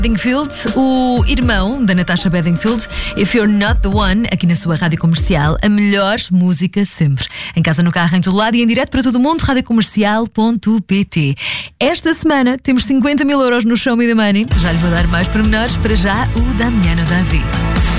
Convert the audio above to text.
Bedingfield, o irmão da Natasha Bedingfield, If You're Not The One, aqui na sua rádio comercial, a melhor música sempre. Em casa, no carro, em todo lado e em direto para todo o mundo, radiocomercial.pt. Esta semana temos 50 mil euros no Show Me The Money. Já lhe vou dar mais pormenores, para já o Damiano Davi.